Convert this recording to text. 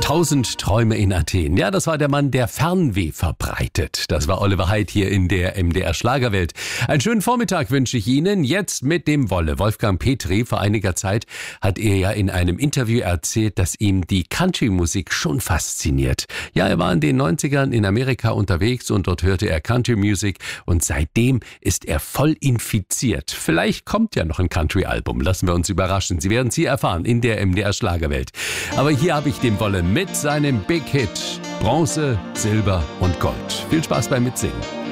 Tausend Träume in Athen. Ja, das war der Mann, der Fernweh verbreitet. Das war Oliver Haidt hier in der MDR Schlagerwelt. Einen schönen Vormittag wünsche ich Ihnen. Jetzt mit dem Wolle. Wolfgang Petri, vor einiger Zeit hat er ja in einem Interview erzählt, dass ihm die Country-Musik schon fasziniert. Ja, er war in den 90ern in Amerika unterwegs und dort hörte er Country-Musik und seitdem ist er voll infiziert. Vielleicht kommt ja noch ein Country-Album. Lassen wir uns überraschen. Sie werden es hier erfahren in der MDR Schlagerwelt. Aber hier habe ich den Wolle mit seinem Big Hit Bronze, Silber und Gold. Viel Spaß beim Mitsingen.